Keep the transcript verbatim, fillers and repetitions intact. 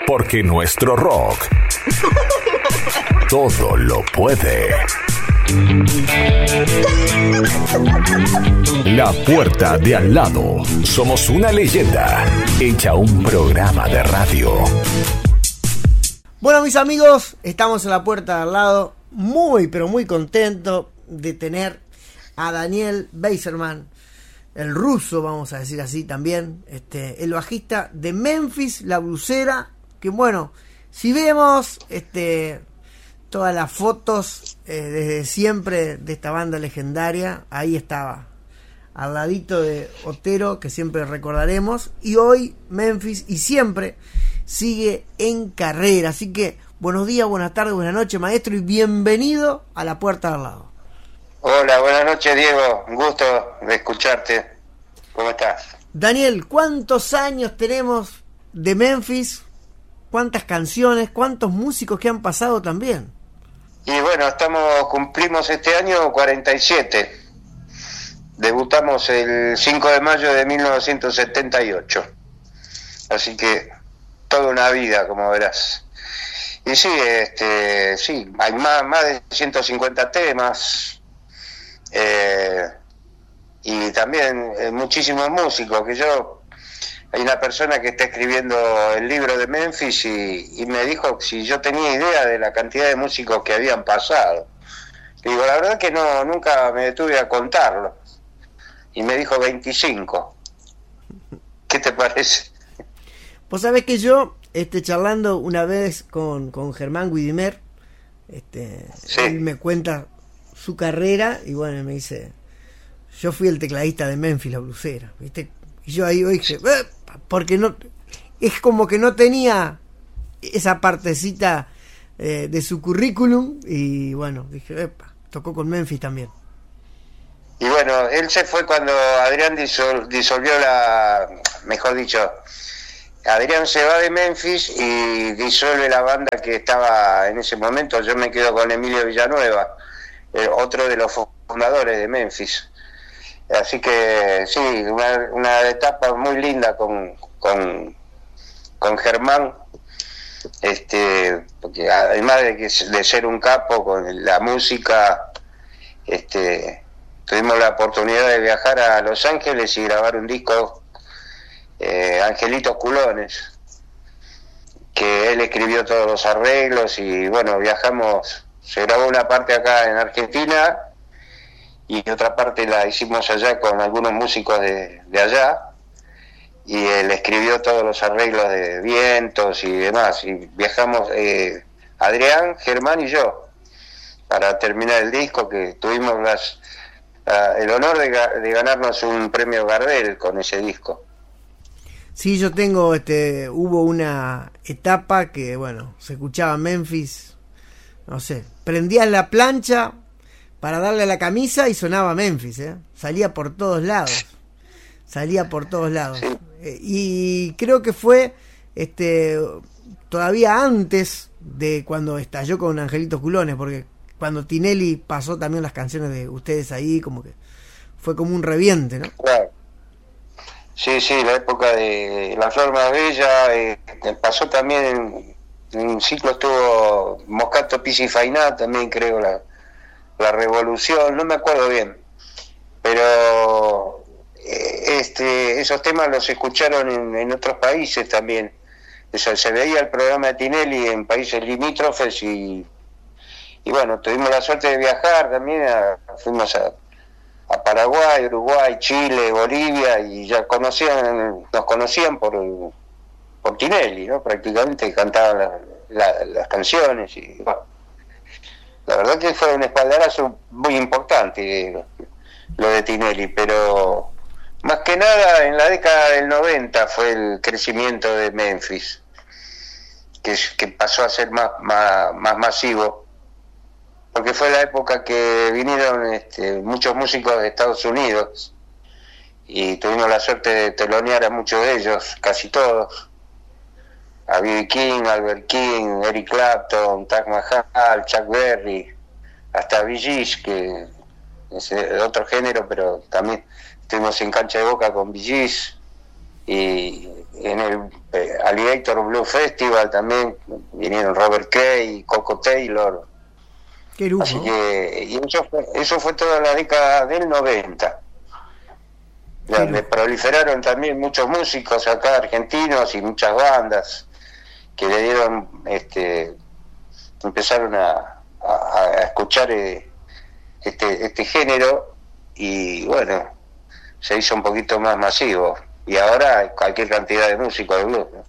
Porque nuestro rock todo lo puede. La Puerta de Al Lado. Somos una leyenda hecha un programa de radio. Bueno, mis amigos, estamos en La Puerta de Al Lado. Muy, pero muy contento de tener a Daniel Beiserman, el ruso, vamos a decir así también, este, el bajista de Memphis, La Blusera, que bueno, si vemos este, todas las fotos eh, desde siempre de esta banda legendaria, ahí estaba, al ladito de Otero, que siempre recordaremos, y hoy Memphis y siempre sigue en carrera. Así que buenos días, buenas tardes, buenas noches, maestro, y bienvenido a La Puerta de Al Lado. Hola, buenas noches, Diego, un gusto de escucharte. ¿Cómo estás? Daniel, ¿cuántos años tenemos de Memphis? ¿Cuántas canciones? ¿Cuántos músicos que han pasado también? Y bueno, estamos cumplimos este año cuarenta y siete. Debutamos el cinco de mayo de mil novecientos setenta y ocho. Así que toda una vida, como verás. Y sí, este, sí, hay más, más de ciento cincuenta temas. Eh, y también eh, muchísimos músicos, que yo, hay una persona que está escribiendo el libro de Memphis y, y me dijo si yo tenía idea de la cantidad de músicos que habían pasado. Le digo, la verdad que no, nunca me detuve a contarlo. Y me dijo veinticinco. ¿Qué te parece? Vos sabés que yo, este, charlando una vez con, con Germán Guidimer, este, sí. Él me cuenta su carrera y bueno, me dice, yo fui el tecladista de Memphis, La Blusera, ¿viste? Y yo ahí dije, eh, porque no, es como que no tenía esa partecita eh, de su currículum y bueno, dije, epa, tocó con Memphis también. Y bueno, él se fue cuando Adrián disol, disolvió la, mejor dicho, Adrián se va de Memphis y disuelve la banda que estaba en ese momento. Yo me quedo con Emilio Villanueva, eh, otro de los fundadores de Memphis. Así que sí, una, una etapa muy linda con, con, con Germán, este, porque además de, que, de ser un capo con la música, este, tuvimos la oportunidad de viajar a Los Ángeles y grabar un disco, eh, Angelitos Culones, que él escribió todos los arreglos y bueno, viajamos. Se grabó una parte acá en Argentina y otra parte la hicimos allá con algunos músicos de, de allá y él escribió todos los arreglos de vientos y demás y viajamos eh, Adrián, Germán y yo para terminar el disco, que tuvimos las, uh, el honor de, de ganarnos un premio Gardel con ese disco. Sí, yo tengo, este, hubo una etapa que bueno, se escuchaba Memphis. No sé, prendías la plancha para darle a la camisa y sonaba Memphis, ¿eh? Salía por todos lados, salía por todos lados. Eh, y creo que fue este todavía antes de cuando estalló con Angelitos Culones, porque cuando Tinelli pasó también las canciones de ustedes ahí, como que fue como un reviente, ¿no? Claro. Sí, sí, la época de La Flor Más Bella, eh, pasó también en... En un ciclo estuvo Moscato Piscifainá, también creo, la, la Revolución, no me acuerdo bien, pero eh, este esos temas los escucharon en, en otros países también. O sea, se veía el programa de Tinelli en países limítrofes y, y bueno, tuvimos la suerte de viajar también, a, fuimos a, a Paraguay, Uruguay, Chile, Bolivia y ya conocían, nos conocían por... por Tinelli, ¿no? Prácticamente cantaban la, la, las canciones y bueno, la verdad que fue un espaldarazo muy importante lo de Tinelli, pero más que nada en la década del noventa fue el crecimiento de Memphis, que, que pasó a ser más, más, más masivo, porque fue la época que vinieron este, muchos músicos de Estados Unidos y tuvimos la suerte de telonear a muchos de ellos, casi todos. A B B King, Albert King, Eric Clapton, Taj Mahal, Chuck Berry, hasta Bee Gees, que es otro género, pero también estuvimos en Cancha de Boca con Bee Gees, y en el eh, Alligator Blue Festival también, vinieron Robert Cray, Coco Taylor. Qué lujo. Así que, y eso fue, eso fue toda la década del noventa, donde proliferaron también muchos músicos acá argentinos y muchas bandas que le dieron, este, empezaron a, a, a escuchar eh, este, este género, y bueno, se hizo un poquito más masivo, y ahora hay cualquier cantidad de músicos de blues, ¿no?